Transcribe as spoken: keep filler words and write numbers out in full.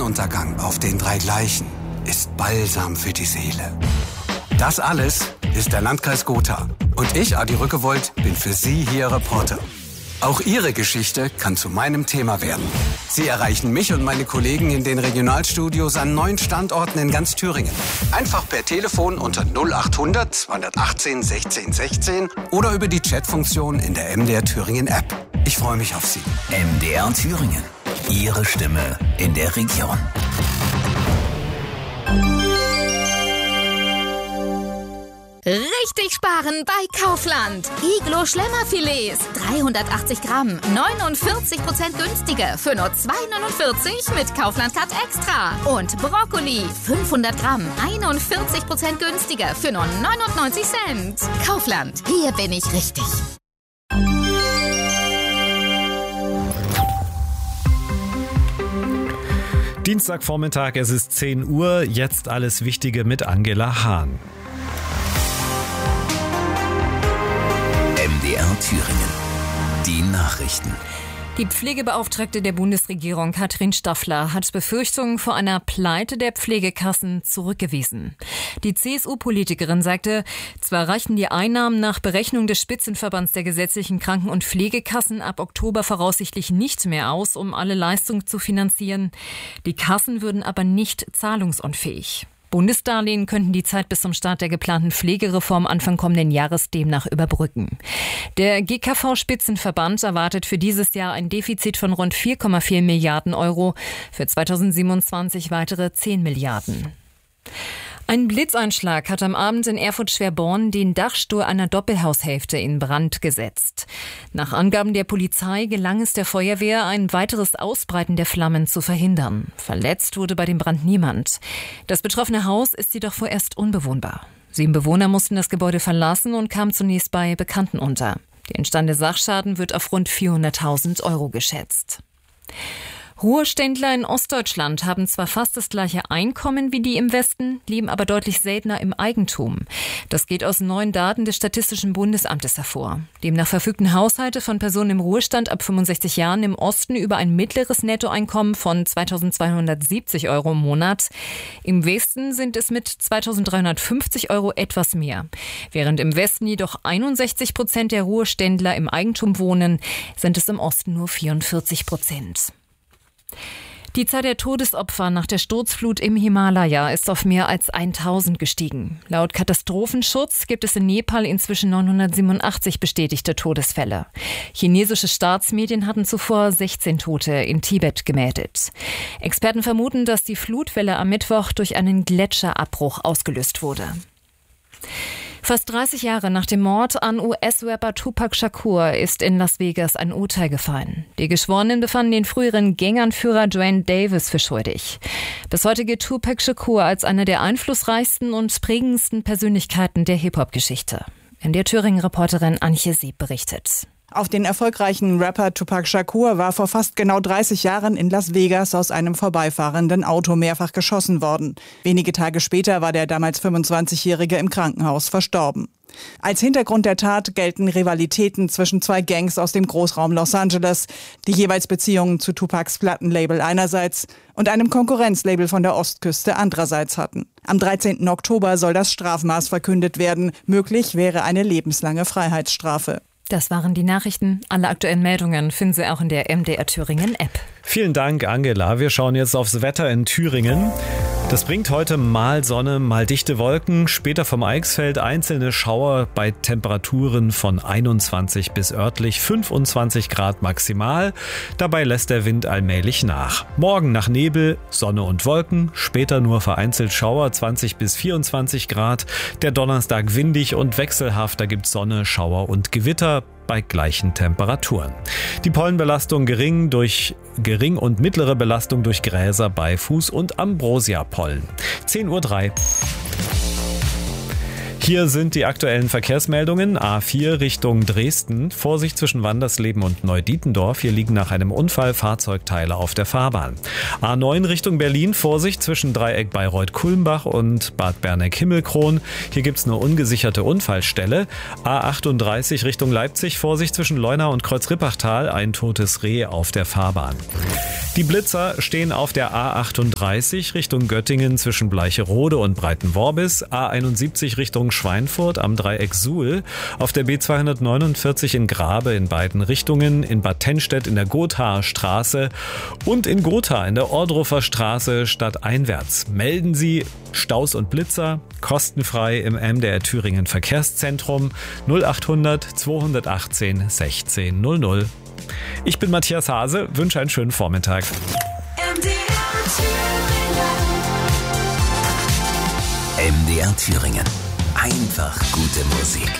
Sonnenuntergang auf den drei Gleichen ist Balsam für die Seele. Das alles ist der Landkreis Gotha. Und ich, Adi Rückewold, bin für Sie hier Reporter. Auch Ihre Geschichte kann zu meinem Thema werden. Sie erreichen mich und meine Kollegen in den Regionalstudios an neun Standorten in ganz Thüringen. Einfach per Telefon unter null achthundert zweihundertachtzehn sechzehn sechzehn oder über die Chatfunktion in der M D R Thüringen App. Ich freue mich auf Sie. M D R Thüringen. Ihre Stimme in der Region. Richtig sparen bei Kaufland. Iglo Schlemmerfilets, dreihundertachtzig Gramm, neunundvierzig Prozent günstiger für nur zwei neunundvierzig mit Kaufland Cut Extra. Und Brokkoli, fünfhundert Gramm, einundvierzig Prozent günstiger für nur neunundneunzig Cent. Kaufland, hier bin ich richtig. Dienstagvormittag, es ist zehn Uhr, jetzt alles Wichtige mit Angela Hahn. M D R Thüringen. Die Nachrichten. Die Pflegebeauftragte der Bundesregierung, Katrin Staffler, hat Befürchtungen vor einer Pleite der Pflegekassen zurückgewiesen. Die C S U-Politikerin sagte, zwar reichen die Einnahmen nach Berechnung des Spitzenverbands der gesetzlichen Kranken- und Pflegekassen ab Oktober voraussichtlich nicht mehr aus, um alle Leistungen zu finanzieren. Die Kassen würden aber nicht zahlungsunfähig. Bundesdarlehen könnten die Zeit bis zum Start der geplanten Pflegereform Anfang kommenden Jahres demnach überbrücken. Der G K V-Spitzenverband erwartet für dieses Jahr ein Defizit von rund vier Komma vier Milliarden Euro, für zweitausendsiebenundzwanzig weitere zehn Milliarden. Ein Blitzeinschlag hat am Abend in Erfurt-Schwerborn den Dachstuhl einer Doppelhaushälfte in Brand gesetzt. Nach Angaben der Polizei gelang es der Feuerwehr, ein weiteres Ausbreiten der Flammen zu verhindern. Verletzt wurde bei dem Brand niemand. Das betroffene Haus ist jedoch vorerst unbewohnbar. Sieben Bewohner mussten das Gebäude verlassen und kamen zunächst bei Bekannten unter. Der entstandene Sachschaden wird auf rund vierhunderttausend Euro geschätzt. Ruheständler in Ostdeutschland haben zwar fast das gleiche Einkommen wie die im Westen, leben aber deutlich seltener im Eigentum. Das geht aus neuen Daten des Statistischen Bundesamtes hervor. Demnach verfügten Haushalte von Personen im Ruhestand ab fünfundsechzig Jahren im Osten über ein mittleres Nettoeinkommen von zweitausendzweihundertsiebzig Euro im Monat. Im Westen sind es mit zweitausenddreihundertfünfzig Euro etwas mehr. Während im Westen jedoch einundsechzig Prozent der Ruheständler im Eigentum wohnen, sind es im Osten nur vierundvierzig Prozent. Die Zahl der Todesopfer nach der Sturzflut im Himalaya ist auf mehr als tausend gestiegen. Laut Katastrophenschutz gibt es in Nepal inzwischen neunhundertsiebenundachtzig bestätigte Todesfälle. Chinesische Staatsmedien hatten zuvor sechzehn Tote in Tibet gemeldet. Experten vermuten, dass die Flutwelle am Mittwoch durch einen Gletscherabbruch ausgelöst wurde. Fast dreißig Jahre nach dem Mord an U S-Rapper Tupac Shakur ist in Las Vegas ein Urteil gefallen. Die Geschworenen befanden den früheren Ganganführer Dwayne Davis für schuldig. Bis heute gilt Tupac Shakur als eine der einflussreichsten und prägendsten Persönlichkeiten der Hip-Hop-Geschichte. M D R Thüringen-Reporterin Antje Sieb berichtet. Auf den erfolgreichen Rapper Tupac Shakur war vor fast genau dreißig Jahren in Las Vegas aus einem vorbeifahrenden Auto mehrfach geschossen worden. Wenige Tage später war der damals fünfundzwanzigjährige im Krankenhaus verstorben. Als Hintergrund der Tat gelten Rivalitäten zwischen zwei Gangs aus dem Großraum Los Angeles, die jeweils Beziehungen zu Tupacs Plattenlabel einerseits und einem Konkurrenzlabel von der Ostküste andererseits hatten. Am dreizehnten Oktober soll das Strafmaß verkündet werden. Möglich wäre eine lebenslange Freiheitsstrafe. Das waren die Nachrichten. Alle aktuellen Meldungen finden Sie auch in der M D R Thüringen App. Vielen Dank, Angela. Wir schauen jetzt aufs Wetter in Thüringen. Das bringt heute mal Sonne, mal dichte Wolken, später vom Eichsfeld einzelne Schauer bei Temperaturen von einundzwanzig bis örtlich fünfundzwanzig Grad maximal. Dabei lässt der Wind allmählich nach. Morgen nach Nebel, Sonne und Wolken, später nur vereinzelt Schauer, zwanzig bis vierundzwanzig Grad. Der Donnerstag windig und wechselhaft, da gibt's Sonne, Schauer und Gewitter bei gleichen Temperaturen. Die Pollenbelastung gering durch gering und mittlere Belastung durch Gräser, Beifuß und Ambrosia-Pollen. zehn Uhr drei. Hier sind die aktuellen Verkehrsmeldungen. A vier Richtung Dresden. Vorsicht zwischen Wandersleben und Neudietendorf. Hier liegen nach einem Unfall Fahrzeugteile auf der Fahrbahn. A neun Richtung Berlin. Vorsicht zwischen Dreieck Bayreuth-Kulmbach und Bad Berneck-Himmelkron. Hier gibt es eine ungesicherte Unfallstelle. A achtunddreißig Richtung Leipzig. Vorsicht zwischen Leuna und Kreuzrippachtal. Ein totes Reh auf der Fahrbahn. Die Blitzer stehen auf der A achtunddreißig Richtung Göttingen zwischen Bleicherode und Breitenworbis, A einundsiebzig Richtung Schweinfurt am Dreieck Suhl, auf der B zweihundertneunundvierzig in Grabe in beiden Richtungen, in Bad Tennstedt in der Gothaer Straße und in Gotha in der Ohrdruffer Straße stadteinwärts. Melden Sie Staus und Blitzer kostenfrei im M D R Thüringen Verkehrszentrum null achthundert zweihundertachtzehn sechzehn null null. Ich bin Matthias Hase, wünsche einen schönen Vormittag. M D R Thüringen. Einfach gute Musik.